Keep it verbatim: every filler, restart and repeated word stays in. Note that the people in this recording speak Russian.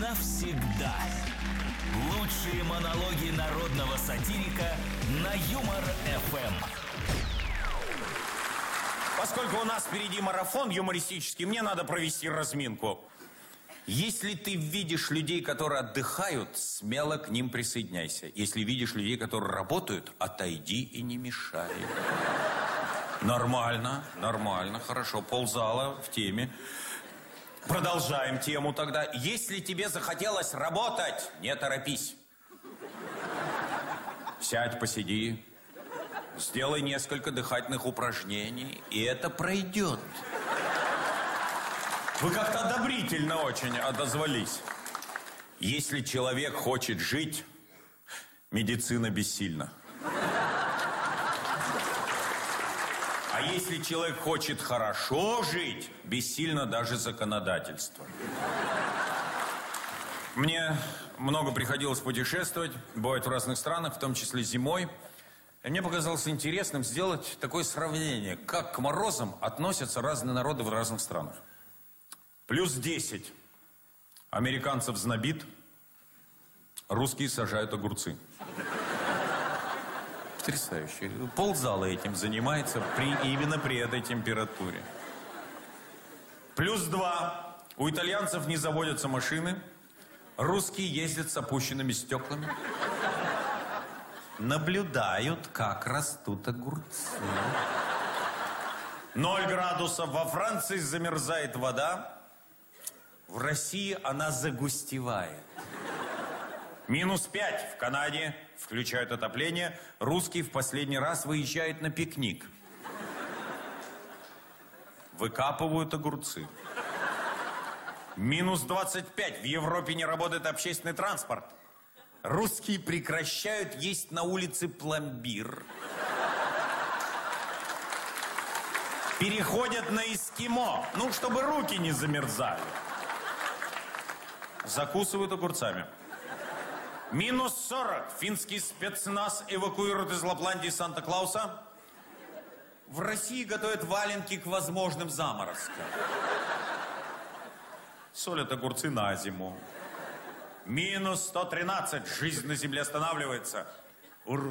навсегда. Лучшие монологи народного сатирика на Юмор-эф эм. Поскольку у нас впереди марафон юмористический, мне надо провести разминку. Если ты видишь людей, которые отдыхают, смело к ним присоединяйся. Если видишь людей, которые работают, отойди и не мешай. Нормально, нормально, хорошо. Ползала в теме. Продолжаем тему тогда. Если тебе захотелось работать, не торопись. Сядь, посиди. Сделай несколько дыхательных упражнений, и это пройдет. Вы как-то одобрительно очень отозвались. Если человек хочет жить, медицина бессильна. А если человек хочет хорошо жить, бессильно даже законодательство. Мне много приходилось путешествовать, бывать в разных странах, в том числе зимой. И мне показалось интересным сделать такое сравнение, как к морозам относятся разные народы в разных странах. Плюс десять. Американцев знобит, русские сажают огурцы. Потрясающе. Ползала этим занимается при, именно при этой температуре. Плюс два. У итальянцев не заводятся машины, русские ездят с опущенными стеклами. Наблюдают, как растут огурцы. Ноль градусов. Во Франции замерзает вода. В России она загустевает. Минус пять в Канаде. Включают отопление. Русский в последний раз выезжает на пикник. Выкапывают огурцы. Минус двадцать пять. В Европе не работает общественный транспорт. Русские прекращают есть на улице пломбир. Переходят на эскимо. Ну, чтобы руки не замерзали. Закусывают огурцами. Минус сорок. Финский спецназ эвакуирует из Лапландии Санта-Клауса. В России готовят валенки к возможным заморозкам. Солят огурцы на зиму. Минус сто тринадцать. Жизнь на земле останавливается.